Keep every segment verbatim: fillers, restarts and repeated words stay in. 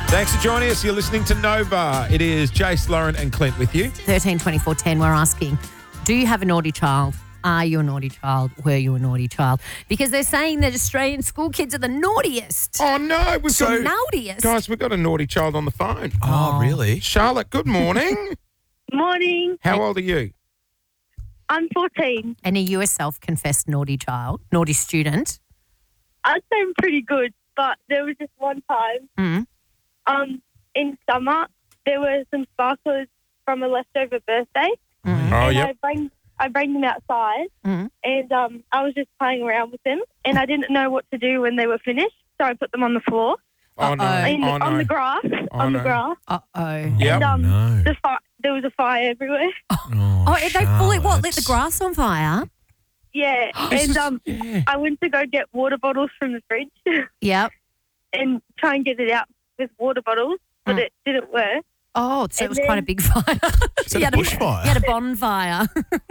Thanks for joining us. You're listening to Nova. It is Jace, Lauren and Clint with you. thirteen twenty-four ten, we're asking, do you have a naughty child? Are you a naughty child? Were you a naughty child? Because they're saying that Australian school kids are the naughtiest. Oh, no. We've The got, naughtiest. guys, we've got a naughty child on the phone. Oh, really? Charlotte, good morning. Morning. How old are you? I'm fourteen. And are you a self-confessed naughty child, naughty student? I'd say I'm pretty good, but there was just one time, Mm. um, in summer, there were some sparklers from a leftover birthday, Mm. Oh, and yep. I bring I bring them outside, Mm. and um, I was just playing around with them, and I didn't know what to do when they were finished, so I put them on the floor, Oh, no. Uh-oh. in, Oh, no. on the grass, Oh, on no. the grass, Uh-oh. Yep. and um, no. the fi- there was a fire everywhere. Oh, Oh, are they fully, what, lit the Charlotte. grass on fire? Yeah, This and is- um, yeah. I went to go get water bottles from the fridge Yep. and try and get it out with water bottles, but Mm. it didn't work. Oh, so it And was quite a then- big fire. Is that You a had bushfire? You had a bonfire.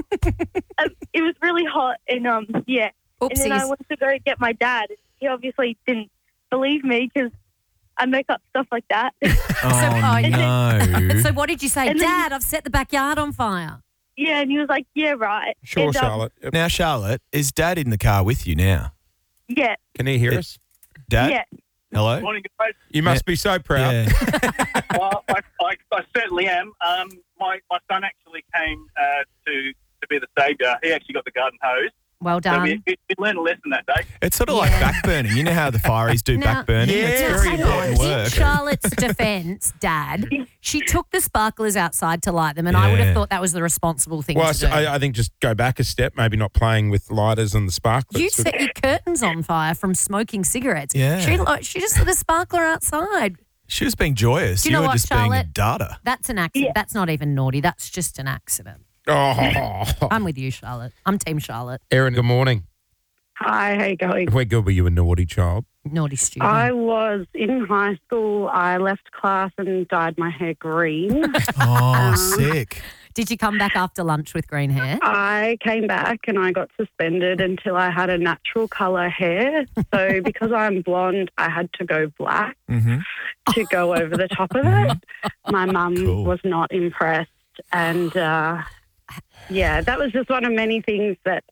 Um, it was really hot, and um, yeah. And then I Oopsies. went to go get my dad. He obviously didn't believe me because I make up stuff like that. Oh, oh, no. So what did you say? And then- Dad, I've set the backyard on fire. yeah, and he was like, "Yeah, right." Sure, and, um, Charlotte. Yep. Now, Charlotte, is Dad in the car with you now? Yeah, Can he hear It- us? Dad? yeah. Hello? Morning, guys. You must be so proud. Yeah. Well, I, I, I certainly am. Um, my, my son actually came uh, to to be the saviour. He actually got the garden hose. Well So done. we, we, we learned a lesson that day. It's sort of like Yeah. back burning. You know how the fireys do Now- back burning? Yeah, it's Yes, very I know. important In work. Charlotte's defence, Dad, she took the sparklers outside to light them, and I would have Yeah. thought that was the responsible thing Well, to do. I, I think just go back a step, maybe not playing with lighters and the sparklers. You set your curtains on fire from smoking cigarettes. Yeah. She, li- she just lit a sparkler outside. She was being joyous. Do you know were what, just being a Charlotte? data. That's an accident. Yeah. That's not even naughty. That's just an accident. Oh, I'm with you, Charlotte. I'm Team Charlotte. Erin, good morning. Hi, how you going? Where good were you a naughty child? Naughty student. I was in high school. I left class and dyed my hair green. Oh, sick. Did you come back after lunch with green hair? I came back and I got suspended until I had a natural colour hair. So because I'm blonde, I had to go black Mm-hmm. to go over the top of it. My mum Cool. was not impressed. And uh, yeah, that was just one of many things that